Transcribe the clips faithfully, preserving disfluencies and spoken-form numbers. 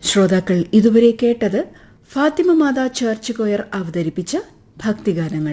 ശ്രോതാക്കൾ ഇതുവരെ കേട്ടത് ഫാത്തിമ മാതാ ചർച്ച് കൊയർ അവതരിപ്പിച്ച ഭക്തിഗാനങ്ങൾ.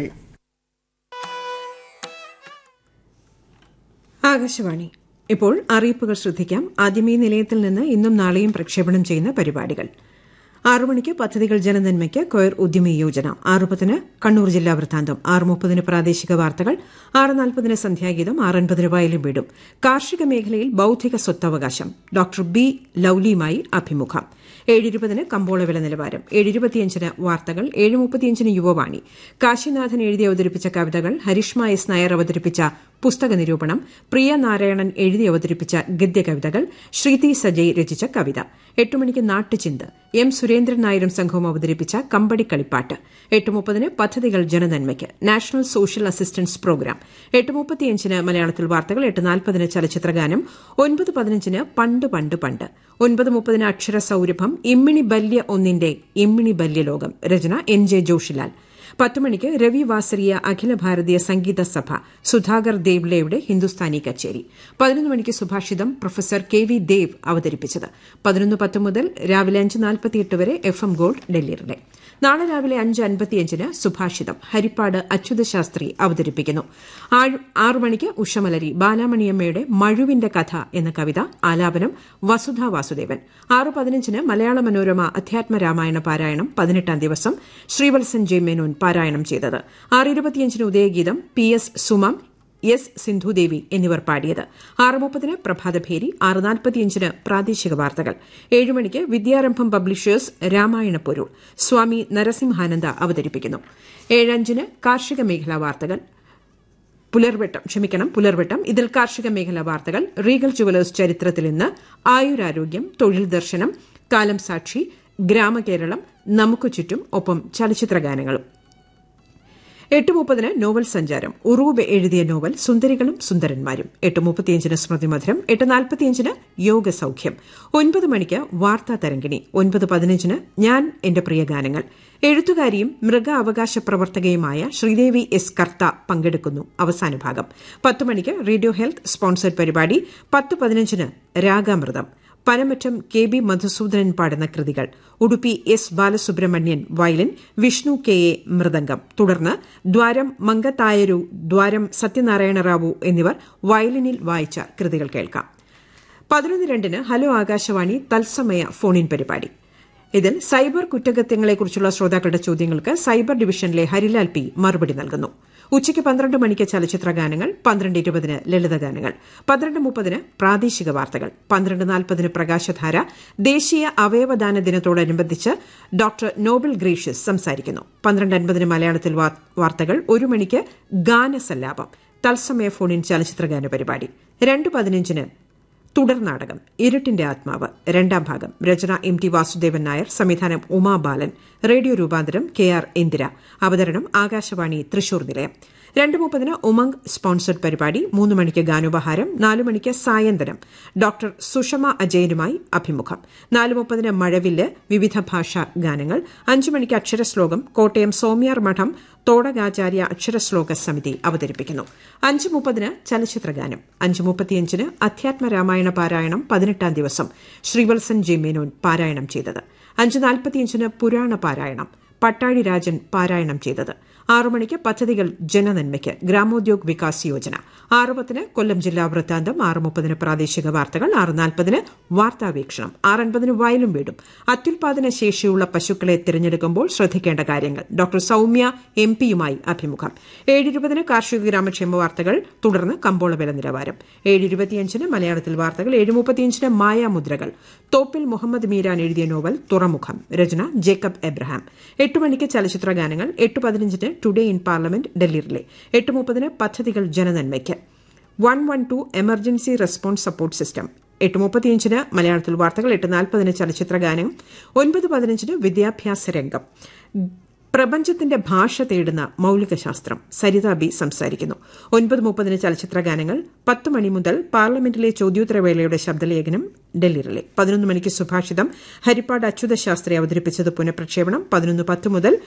ആകാശവാണി. ഇപ്പോൾ അറിയിപ്പുകൾ ശ്രദ്ധിക്കാം. ആദ്യമേ നിലയത്തിൽ നിന്ന് ഇന്നും നാളെയും പ്രക്ഷേപണം ചെയ്യുന്ന പരിപാടികൾ. ആറു മണിക്ക് പദ്ധതികൾ ജനനന്മയ്ക്ക് കൊയർ ഉദ്യമി യോജന. ആറ് പത്തിന് കണ്ണൂർ ജില്ലാ വൃത്താന്തം. ആറ് മുപ്പതിന് പ്രാദേശിക വാർത്തകൾ. ആറ് നാൽപ്പതിന് സന്ധ്യാഗീതം. ആറ് അൻപതിന് വയലും വീടും. കാർഷിക മേഖലയിൽ ബൌദ്ധിക സ്വത്തവകാശം ഡോക്ടർ ബി ലൌലിയുമായി അഭിമുഖം. ഏഴിരുപതിന് കമ്പോള വില നിലവാരം. ഏഴിരുപത്തിയഞ്ചിന് വാർത്തകൾ. ഏഴ് മുപ്പത്തിയഞ്ചിന് യുവവാണി. കാശിനാഥൻ എഴുതി അവതരിപ്പിച്ച കവിതകൾ. ഹരിഷ്മ എസ് നായർ അവതരിപ്പിച്ച പുസ്തക നിരൂപണം. പ്രിയ നാരായണൻ എഴുതി അവതരിപ്പിച്ച ഗദ്യകവിതകൾ. ശ്രീതി സജയ് രചിച്ച കവിത. എട്ട് മണിക്ക് നാട്ടുചിന്ത്. എം സുരേന്ദ്രൻ നായരും സംഘവും അവതരിപ്പിച്ച കമ്പടിക്കളിപ്പാട്ട്. എട്ട് മുപ്പതിന് പദ്ധതികൾ ജനനന്മയ്ക്ക് നാഷണൽ സോഷ്യൽ അസിസ്റ്റൻസ് പ്രോഗ്രാം. എട്ട് മുപ്പത്തിയഞ്ചിന് മലയാളത്തിൽ വാർത്തകൾ. എട്ട് നാൽപ്പതിന് ചലച്ചിത്രഗാനം. ഒൻപത് പതിനഞ്ചിന് പണ്ട് പണ്ട് പണ്ട്. ഒൻപത് മുപ്പതിന് അക്ഷരസൌരഭം. ഇമ്മിണി ബല്യ ഒന്നിന്റെ ഇമ്മിണി ബല്യലോകം. രചന എൻ ജെ ജോഷിലാൽ. പത്ത് മണിക്ക് രവി വാസരിയ അഖില ഭാരതീയ സംഗീത സഭ സുധാകർ ദേവ്ലെയുടെ ഹിന്ദുസ്ഥാനി കച്ചേരി. പതിനൊന്ന് മണിക്ക് സുഭാഷിതം പ്രൊഫസർ കെ വി ദേവ് അവതരിപ്പിച്ചത്. പതിനൊന്ന് പത്ത് മുതൽ രാവിലെ അഞ്ച് നാൽപ്പത്തിയെട്ട് വരെ എഫ് എം ഗോൾഡ് ഡൽഹിയിലെ. നാളെ രാവിലെ അഞ്ച് അൻപത്തിയഞ്ചിന് സുഭാഷിതം ഹരിപ്പാട് അച്യുത ശാസ്ത്രി അവതരിപ്പിക്കുന്നു. ആറു മണിക്ക് ഉഷമലരി ബാലാമണിയമ്മയുടെ മഴുവിന്റെ കഥ എന്ന കവിത. ആലാപനം വസുധ വാസുദേവൻ. ആറ് പതിനഞ്ചിന് മലയാള മനോരമ അധ്യാത്മ രാമായണ പാരായണം. പതിനെട്ടാം ദിവസം ശ്രീവത്സൻ ജെ മേനോൻ പാരായണം ചെയ്തത്. ആറ് ഇരുപത്തിയഞ്ചിന് ഉദയഗീതം. P S Sumam, S Sindhudevi എന്നിവർ പാടിയത്. ആറ് മുപ്പതിന് പ്രഭാതഭേരി. ആറ് നാൽപ്പത്തിയഞ്ചിന് പ്രാദേശിക വാർത്തകൾ. ഏഴുമണിക്ക് വിദ്യാരംഭം പബ്ലിഷേഴ്സ് രാമായണ പൊരുൾ സ്വാമി നരസിംഹാനന്ദ അവതരിപ്പിക്കുന്നു. ഏഴഞ്ചിന് കാർഷിക മേഖലാ വാർത്തകൾ. പുലർവെട്ടം ക്ഷമിക്കണം പുലർവെട്ടം ഇതിൽ കാർഷിക മേഖലാ വാർത്തകൾ. റീഗൽ ജുവലേഴ്സ് ചരിത്രത്തിൽ ഇന്ന്. ആയുരാരോഗ്യം, തൊഴിൽ ദർശനം, കാലം സാക്ഷി, ഗ്രാമകേരളം, നമുക്ക് ചുറ്റും, ഒപ്പം ചലച്ചിത്രഗാനങ്ങളും. എട്ട് മുപ്പതിന് നോവൽ സഞ്ചാരം. ഉറൂബ് എഴുതിയ നോവൽ സുന്ദരികളും സുന്ദരന്മാരും. എട്ട് മുപ്പത്തിയഞ്ചിന് സ്മൃതിമധുരം. എട്ട് നാൽപ്പത്തിയഞ്ചിന് യോഗസൌഖ്യം. ഒൻപത് മണിക്ക് വാർത്താ തരംഗിണി. ഒൻപത് പതിനഞ്ചിന് ഞാൻ എന്റെ പ്രിയ ഗാനങ്ങൾ. എഴുത്തുകാരിയും മൃഗ അവകാശ പ്രവർത്തകയുമായ ശ്രീദേവി എസ് കർത്ത പങ്കെടുക്കുന്നു. അവസാന ഭാഗം. പത്ത് മണിക്ക് റേഡിയോ ഹെൽത്ത് സ്പോൺസർഡ് പരിപാടി. പത്ത് പതിനഞ്ചിന് രാഗാമൃതം. പനമറ്റം കെ ബി മധുസൂദനൻ പാടുന്ന കൃതികൾ. Udupi S Balasubramanian violin, Vishnu K A mridangam. തുടർന്ന് ദ്വാരം മങ്കത്തായരു, ദ്വാരം സത്യനാരായണ റാവു എന്നിവർ വയലിനിൽ വായിച്ച കൃതികൾ കേൾക്കാം. പതിനൊന്ന് രണ്ടിന് ഹലോ ആകാശവാണി തത്സമയ ഫോണിൻ പരിപാടി. ഇതിൽ സൈബർ കുറ്റകൃത്യങ്ങളെക്കുറിച്ചുള്ള ശ്രോതാക്കളുടെ ചോദ്യങ്ങൾക്ക് സൈബർ ഡിവിഷനിലെ ഹരിലാൽ പി മറുപടി നൽകുന്നു. ഉച്ചയ്ക്ക് പന്ത്രണ്ട് മണിക്ക് ചലച്ചിത്ര ഗാനങ്ങൾ. പന്ത്രണ്ട് ഇരുപതിന് ലളിതഗാനങ്ങൾ. പന്ത്രണ്ട് മുപ്പതിന് പ്രാദേശിക വാർത്തകൾ. പന്ത്രണ്ട് നാൽപ്പതിന് പ്രകാശധാര. ദേശീയ അവയവദാന ദിനത്തോടനുബന്ധിച്ച് ഡോക്ടർ നോബൽ ഗ്രേഷ്യസ് സംസാരിക്കുന്നു. പന്ത്രണ്ട് അൻപതിന് മലയാളത്തിൽ വാർത്തകൾ. ഒരു മണിക്ക് ഗാനസല്ലാപം തത്സമയ ഫോണിൻ ചലച്ചിത്രഗാന പരിപാടി. രണ്ട് പതിനഞ്ചിന് തുടർ നാടകം ഇരുട്ടിന്റെ ആത്മാവ് രണ്ടാം ഭാഗം. രചന എം ടി വാസുദേവൻ നായർ. സംവിധാനം ഉമാ ബാലൻ. റേഡിയോ രൂപാന്തരം കെ ആർ ഇന്ദിര. അവതരണം ആകാശവാണി തൃശൂർ നിലയം. രണ്ട് മുപ്പതിന് ഉമംഗ് സ്പോൺസർഡ് പരിപാടി. മൂന്ന് മണിക്ക് ഗാനോപഹാരം. നാലു മണിക്ക് സായന്തനം. ഡോക്ടർ സുഷമ അജയനുമായി അഭിമുഖം. നാല് മുപ്പതിന് മഴവില്ല് വിവിധ ഭാഷാ ഗാനങ്ങൾ. അഞ്ചു മണിക്ക് അക്ഷരശ്ലോകം. കോട്ടയം സോമ്യാർ മഠം തോടകാചാര്യ അക്ഷരശ്ലോക സമിതി അവതരിപ്പിക്കുന്നു. അഞ്ച് മുപ്പതിന് ചലച്ചിത്രഗാനം. അഞ്ച് മുപ്പത്തിയഞ്ചിന് അധ്യാത്മ രാമായണ പാരായണം. പതിനെട്ടാം ദിവസം ശ്രീവത്സൻ ജെ മേനോൻ പാരായണം ചെയ്തത്. അഞ്ച് നാൽപ്പത്തിയഞ്ചിന് പുരാണ പാരായണം. പട്ടാഴി രാജൻ പാരായണം ചെയ്തത്. ആറു മണിക്ക് പദ്ധതികൾ ജനനന്മയ്ക്ക് ഗ്രാമോദ്യോഗ് വികാസ് യോജന. ആറ് പത്തിന് കൊല്ലം ജില്ലാ വൃത്താന്തം. ആറ് മുപ്പതിന് പ്രാദേശിക വാർത്തകൾ. ആറ് നാൽപ്പതിന് വാർത്താവീക്ഷണം. ആറ് അൻപതിന് വയലും വീടും. അത്യുൽപാദന ശേഷിയുള്ള പശുക്കളെ തിരഞ്ഞെടുക്കുമ്പോൾ ശ്രദ്ധിക്കേണ്ട കാര്യങ്ങൾ. ഡോക്ടർ സൌമ്യ എം പിയുമായി അഭിമുഖം. ഏഴിരുപതിന് കാർഷിക ഗ്രാമക്ഷേമ വാർത്തകൾ. തുടർന്ന് കമ്പോള വില നിലവാരം. ഏഴിരുപത്തിയഞ്ചിന് മലയാളത്തിൽ വാർത്തകൾ. ഏഴ് മുപ്പത്തിയഞ്ചിന് മായാമുദ്രകൾ. തോപ്പിൽ മുഹമ്മദ് മീരാൻ എഴുതിയ നോവൽ തുറമുഖം. രചന ജേക്കബ് എബ്രഹാം. എട്ട് മണിക്ക് ചലച്ചിത്ര ഗാനങ്ങൾ. എട്ട് പതിനഞ്ചിന് ടുഡേ ഇൻ പാർലമെന്റ് ഡൽഹിയിലെ. എട്ട് മുപ്പതിന് പദ്ധതികൾ ജനനന്മയ്ക്ക് one one two emergency response support system. എട്ട് മുപ്പത്തിയഞ്ചിന് മലയാളത്തിൽ വാർത്തകൾ. എട്ട് നാൽപ്പതിന് ചലച്ചിത്ര ഗാനം. ഒൻപത് പതിനഞ്ചിന് വിദ്യാഭ്യാസ രംഗം. പ്രപഞ്ചത്തിന്റെ ഭാഷ തേടുന്ന മൌലികശാസ്ത്രം. സരിത ബി സംസാരിക്കുന്നു. ഒൻപത് മുപ്പതിന് ചലച്ചിത്ര ഗാനങ്ങൾ. പത്ത് മണി മുതൽ പാർലമെന്റിലെ ചോദ്യോത്തരവേളയുടെ ശബ്ദലേഖനം ഡൽഹിയിലെ. പതിനൊന്ന് മണിക്ക് സുഭാഷിതം ഹരിപ്പാട് അച്യുത ശാസ്ത്രി അവതരിപ്പിച്ചത് പുനഃപ്രക്ഷേപണം. പതിനൊന്ന് പത്ത് മുതൽ